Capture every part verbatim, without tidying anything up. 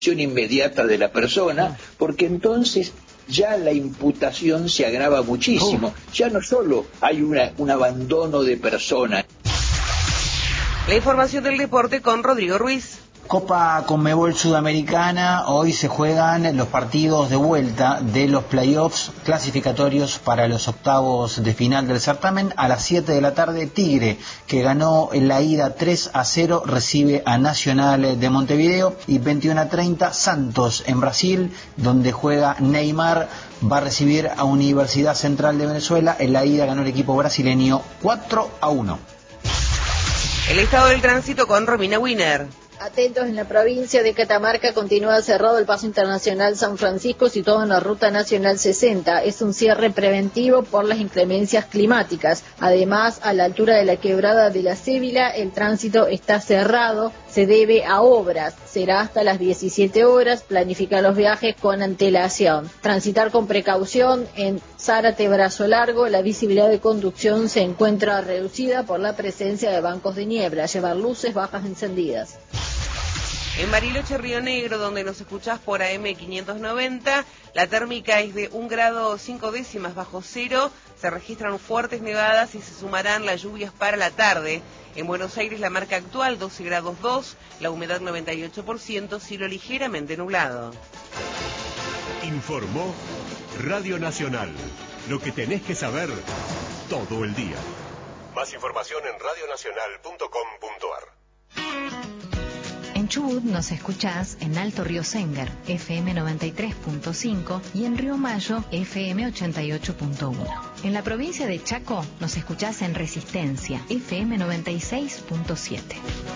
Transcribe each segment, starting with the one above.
inmediata de la persona, porque entonces ya la imputación se agrava muchísimo. Ya no solo hay una, un abandono de persona. La información del deporte con Rodrigo Ruiz. Copa Conmebol Sudamericana, hoy se juegan los partidos de vuelta de los playoffs clasificatorios para los octavos de final del certamen. A las siete de la tarde, Tigre, que ganó en la ida tres a cero, recibe a Nacional de Montevideo, y veintiuno a treinta, Santos en Brasil, donde juega Neymar, va a recibir a Universidad Central de Venezuela. En la ida ganó el equipo brasileño cuatro a uno. El estado del tránsito con Romina Wiener. Atentos, en la provincia de Catamarca continúa cerrado el paso internacional San Francisco, situado en la ruta nacional sesenta. Es un cierre preventivo por las inclemencias climáticas. Además, a la altura de la quebrada de la Cébila, el tránsito está cerrado, se debe a obras. Será hasta las diecisiete horas, planifica los viajes con antelación. Transitar con precaución en Zárate Brazo Largo, la visibilidad de conducción se encuentra reducida por la presencia de bancos de niebla. Llevar luces bajas encendidas. En Bariloche, Río Negro, donde nos escuchás por A M quinientos noventa, la térmica es de un grado cinco décimas bajo cero, se registran fuertes nevadas y se sumarán las lluvias para la tarde. En Buenos Aires, la marca actual doce grados dos, la humedad noventa y ocho por ciento, cielo ligeramente nublado. Informó Radio Nacional, lo que tenés que saber todo el día. Más información en radio nacional punto com punto a r. En Chubut nos escuchás en Alto Río Séngar, F M noventa y tres punto cinco, y en Río Mayo, F M ochenta y ocho punto uno. En la provincia de Chaco nos escuchás en Resistencia, F M noventa y seis punto siete.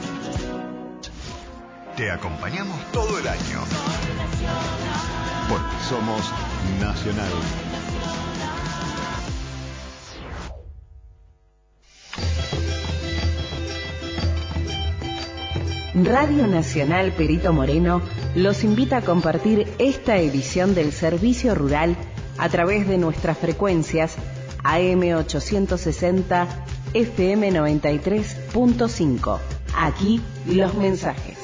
Te acompañamos todo el año, porque somos Nacional. Radio Nacional Perito Moreno los invita a compartir esta edición del Servicio Rural a través de nuestras frecuencias A M ochocientos sesenta, F M noventa y tres punto cinco. Aquí los mensajes.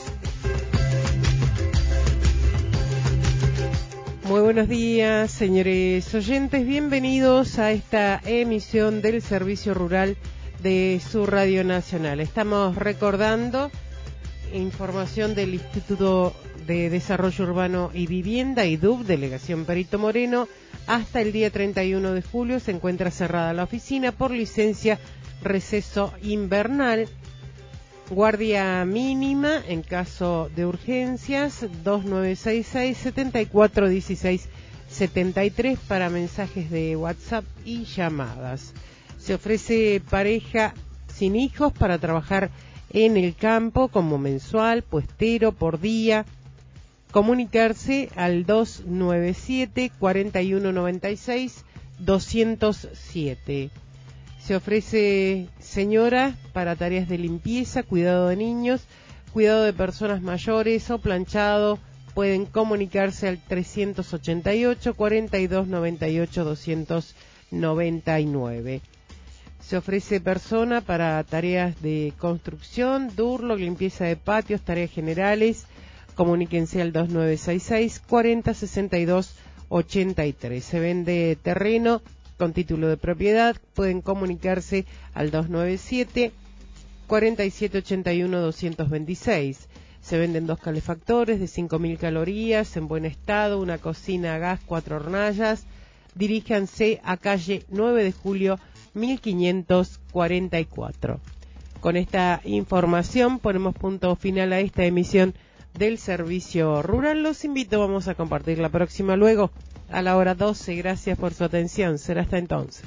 Muy buenos días, señores oyentes. Bienvenidos a esta emisión del Servicio Rural de su Radio Nacional. Estamos recordando información del Instituto de Desarrollo Urbano y Vivienda, I D U B, Delegación Perito Moreno. Hasta el día treinta y uno de julio se encuentra cerrada la oficina por licencia receso invernal. Guardia mínima en caso de urgencias dos nueve seis seis, siete cuatro uno seis siete tres para mensajes de WhatsApp y llamadas. Se ofrece pareja sin hijos para trabajar en el campo como mensual, puestero, por día. Comunicarse al dos nueve siete, cuatro uno nueve seis, dos cero siete. Se ofrece señora para tareas de limpieza, cuidado de niños, cuidado de personas mayores o planchado. Pueden comunicarse al trescientos ochenta y ocho, cuarenta y dos, noventa y ocho, doscientos noventa y nueve. Se ofrece persona para tareas de construcción, durlo, limpieza de patios, tareas generales. Comuníquense al dos nueve seis seis, cuarenta, sesenta y dos, ochenta y tres. Se vende terreno con título de propiedad. Pueden comunicarse al dos nueve siete, cuarenta y siete, ochenta y uno, doscientos veintiséis. Se venden dos calefactores de cinco mil calorías en buen estado, una cocina a gas, cuatro hornallas. Diríjanse a calle nueve de julio, mil quinientos cuarenta y cuatro. Con esta información ponemos punto final a esta emisión del Servicio Rural. Los invito, vamos a compartir la próxima luego a la hora doce. Gracias por su atención. Será hasta entonces.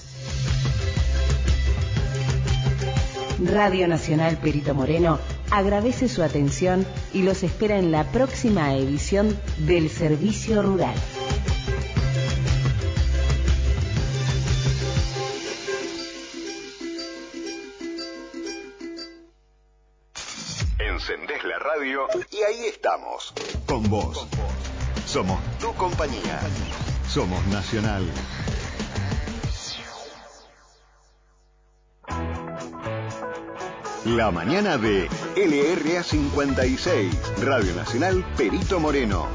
Radio Nacional Perito Moreno agradece su atención y los espera en la próxima edición del Servicio Rural. Encendés la radio y ahí estamos, con vos. Somos tu compañía. Somos Nacional. La mañana de L R A cincuenta y seis, Radio Nacional Perito Moreno.